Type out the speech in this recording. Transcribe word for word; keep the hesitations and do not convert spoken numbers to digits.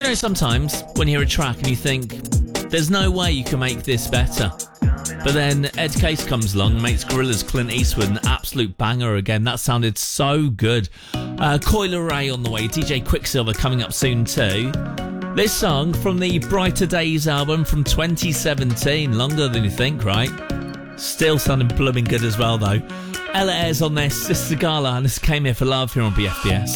You know, sometimes when you hear a track and you think, there's no way you can make this better. But then Ed Case comes along and makes Gorillaz' Clint Eastwood an absolute banger again. That sounded so good. Uh, Coi Leray on the way, D J Quicksilver coming up soon too. This song from the Brighter Days album from twenty seventeen. Longer than you think, right? Still sounding blooming good as well though. Ella Ayres on their Sister Gala, and this came here for love here on B F B S.